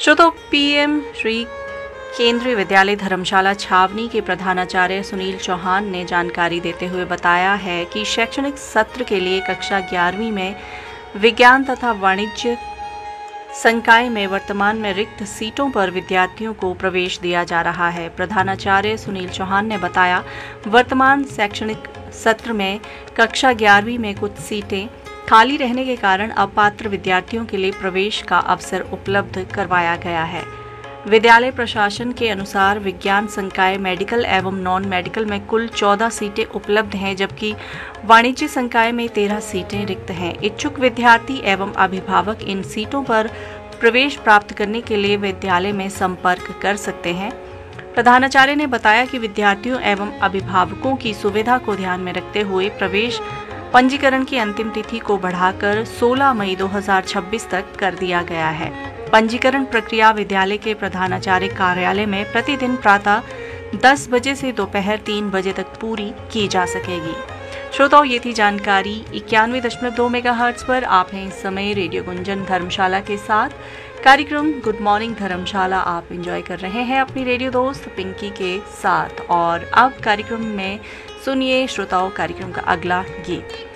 श्रोताओं, पीएम श्री केंद्रीय विद्यालय धर्मशाला छावनी के प्रधानाचार्य सुनील चौहान ने जानकारी देते हुए बताया है कि शैक्षणिक सत्र के लिए कक्षा 11वीं में विज्ञान तथा वाणिज्य संकाय में वर्तमान में रिक्त सीटों पर विद्यार्थियों को प्रवेश दिया जा रहा है। प्रधानाचार्य सुनील चौहान ने बताया, वर्तमान शैक्षणिक सत्र में कक्षा 11वीं में कुछ सीटें खाली रहने के कारण अपात्र विद्यार्थियों के लिए प्रवेश का अवसर उपलब्ध करवाया गया है। विद्यालय प्रशासन के अनुसार विज्ञान संकाय मेडिकल एवं नॉन मेडिकल में कुल 14 सीटें उपलब्ध हैं, जबकि वाणिज्य संकाय में 13 सीटें रिक्त हैं। इच्छुक विद्यार्थी एवं अभिभावक इन सीटों पर प्रवेश प्राप्त करने के लिए विद्यालय में संपर्क कर सकते हैं। प्रधानाचार्य ने बताया कि विद्यार्थियों एवं अभिभावकों की सुविधा को ध्यान में रखते हुए प्रवेश पंजीकरण की अंतिम तिथि को बढ़ाकर 16 मई 2026 तक कर दिया गया है। पंजीकरण प्रक्रिया विद्यालय के प्रधानाचार्य कार्यालय में प्रतिदिन प्रातः 10 बजे से दोपहर 3 बजे तक पूरी की जा सकेगी। श्रोताओं, ये थी जानकारी 91.2 मेगाहर्ट्ज पर। आप हैं इस समय रेडियो गुंजन धर्मशाला के साथ। कार्यक्रम गुड मॉर्निंग धर्मशाला आप एंजॉय कर रहे हैं अपनी रेडियो दोस्त पिंकी के साथ। और अब कार्यक्रम में सुनिए श्रोताओं कार्यक्रम का अगला गीत।